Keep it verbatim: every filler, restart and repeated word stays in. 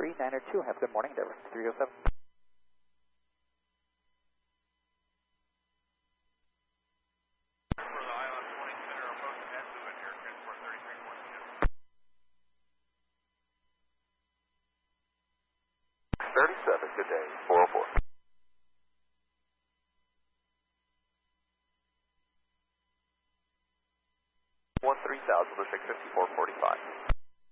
three niner two, have a good morning, Denver three oh seven. thirty-seven, good day, four oh four. one three thousand, six fifty-four forty-five.